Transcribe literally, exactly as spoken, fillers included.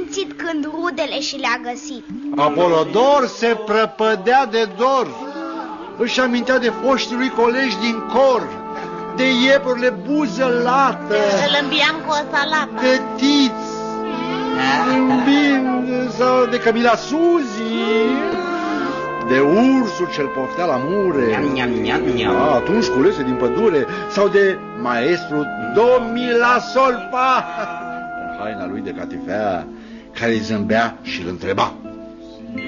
simțit când rudele și le-a găsit. Apolodor se prăpădea de dor. Își amintea de foștii lui colegi din cor, de iepurile buză lată, Îl îmbiam cu o salată, de Tiț, zâmbind, sau de Camila Suzi, de ursul ce-l poftea la mure. Niam, niam, niam, niam. A, atunci culese din pădure, sau de maestru Domila Solpa, în haina lui de catifea, care îi zâmbea și îl întreba: